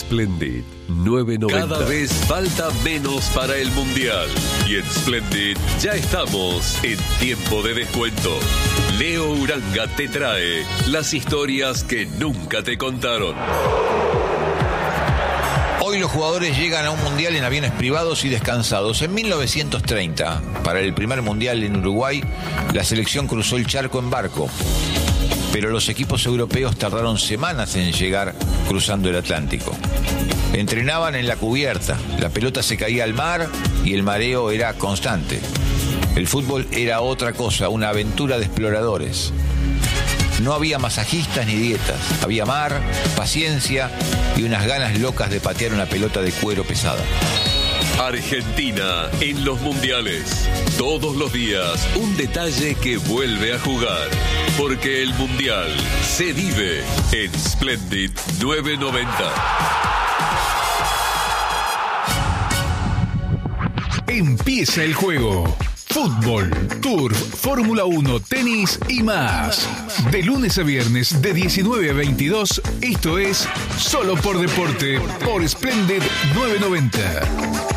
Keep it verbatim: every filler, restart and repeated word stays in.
Splendid nueve noventa. Cada vez falta menos para el Mundial. Y en Splendid ya estamos en tiempo de descuento. Leo Uranga te trae las historias que nunca te contaron. Hoy los jugadores llegan a un mundial en aviones privados y descansados. En mil novecientos treinta, para el primer mundial en Uruguay, la selección cruzó el charco en barco. Pero los equipos europeos tardaron semanas en llegar cruzando el Atlántico. Entrenaban en la cubierta, la pelota se caía al mar y el mareo era constante. El fútbol era otra cosa, una aventura de exploradores. No había masajistas ni dietas, había mar, paciencia y unas ganas locas de patear una pelota de cuero pesada. Argentina en los mundiales. Todos los días un detalle que vuelve a jugar. Porque el mundial se vive en Splendid nueve noventa. Empieza el juego. Fútbol, Turf, Fórmula uno, tenis y más. De lunes a viernes de diecinueve a veintidós, esto es Solo por Deporte por Splendid nueve noventa.